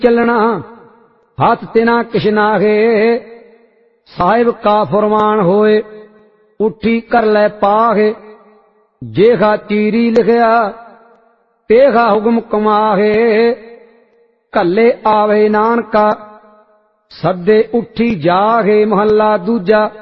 चलना हाथ तिना किश नाहे। साहिब का फरमान होए उठी कर लै पाहे। जेहा चीरी लिखया तेहा हुक्म कमाहे। कल्ले आवे नानका सदे उठी जागे। महला दूजा।